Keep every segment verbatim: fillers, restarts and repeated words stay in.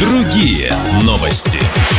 Другие новости.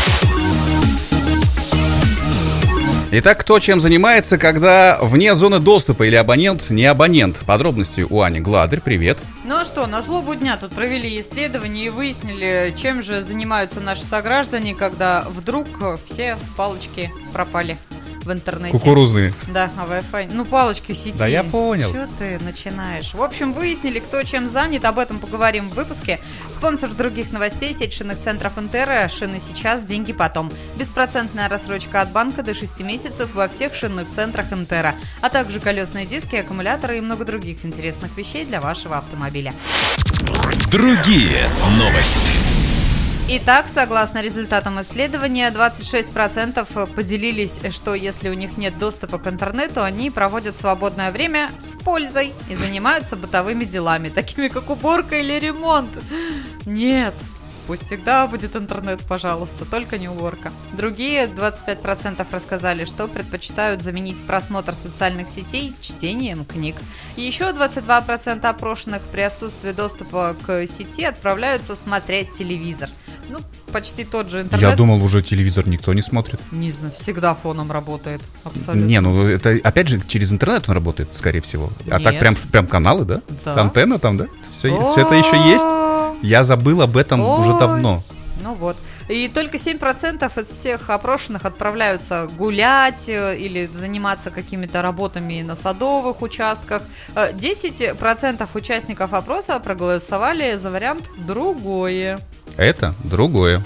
Итак, кто чем занимается, когда вне зоны доступа или абонент не абонент? Подробности у Ани Гладырь. Привет. Ну а что, на злобу дня тут провели исследование и выяснили, чем же занимаются наши сограждане, когда вдруг все палочки пропали в интернете. Кукурузные. Да, а Wi-Fi. Ну, палочки сети. Да, я понял. Что ты начинаешь? В общем, выяснили, кто чем занят. Об этом поговорим в выпуске. Спонсор других новостей — сеть шинных центров Интера. Шины сейчас, деньги потом. Беспроцентная рассрочка от банка до шести месяцев во всех шинных центрах Интера. А также колесные диски, аккумуляторы и много других интересных вещей для вашего автомобиля. Другие новости. Итак, согласно результатам исследования, двадцать шесть процентов поделились, что если у них нет доступа к интернету, они проводят свободное время с пользой и занимаются бытовыми делами, такими как уборка или ремонт. Нет, пусть всегда будет интернет, пожалуйста, только не уборка. Другие двадцать пять процентов рассказали, что предпочитают заменить просмотр социальных сетей чтением книг. И еще двадцать два процента опрошенных при отсутствии доступа к сети отправляются смотреть телевизор. Ну, почти тот же интернет. Я думал, уже телевизор никто не смотрит. Не знаю, всегда фоном работает, абсолютно. Не, ну это опять же через интернет он работает, скорее всего. А Нет. так прям, прям каналы, да? Да. Антенна там, да? Все, все это еще есть? Я забыл об этом Ой. уже давно. Ну вот. И только семь процентов из всех опрошенных отправляются гулять или заниматься какими-то работами на садовых участках. десять процентов участников опроса проголосовали за вариант «другое». Это другое.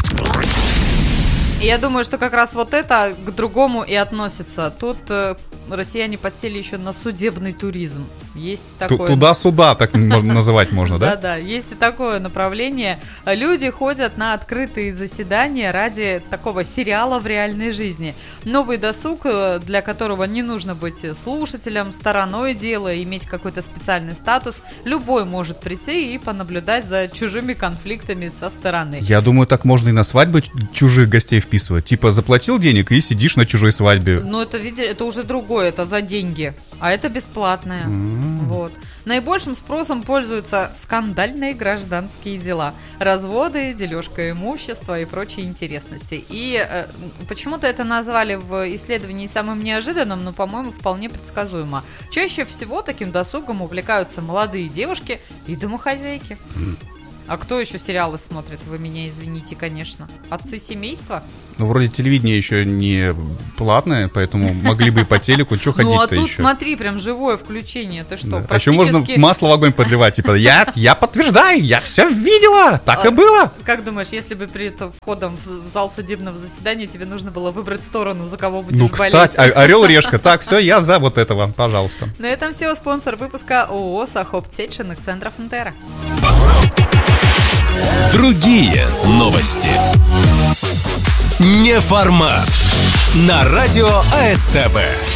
И я думаю, что как раз вот это к другому и относится. Тут э, россияне подсели еще на судебный туризм. Есть такое... Туда-сюда, так называть можно, да? Да-да, есть и такое направление. Люди ходят на открытые заседания ради такого сериала в реальной жизни. Новый досуг, для которого не нужно быть слушателем, стороной дела, иметь какой-то специальный статус. Любой может прийти и понаблюдать за чужими конфликтами со стороны. Я думаю, так можно и на свадьбы чужих гостей вписывать. Типа заплатил денег и сидишь на чужой свадьбе. Ну, это, это уже другое, это за деньги. А это бесплатное. Mm-hmm. Вот. Наибольшим спросом пользуются скандальные гражданские дела. Разводы, дележка имущества и прочие интересности. И э, почему-то это назвали в исследовании самым неожиданным, но, по-моему, вполне предсказуемо. Чаще всего таким досугом увлекаются молодые девушки и домохозяйки. Mm. А кто еще сериалы смотрит? Вы меня извините, конечно. Отцы семейства? Ну, вроде телевидение еще не платное, поэтому могли бы и по телеку. Что ходить-то еще? Ну, а тут смотри, прям живое включение. Ты что, А еще можно масло в огонь подливать. Типа, я, я подтверждаю, я все видела, так и было. Как думаешь, если бы перед входом в зал судебного заседания тебе нужно было выбрать сторону, за кого будешь болеть? Ну, кстати, орел, решка. Так, все, я за вот этого, пожалуйста. На этом все. Спонсор выпуска ООО «Сахоп», сеть шинных центров Интера. Другие новости. Не формат. На радио АСТВ.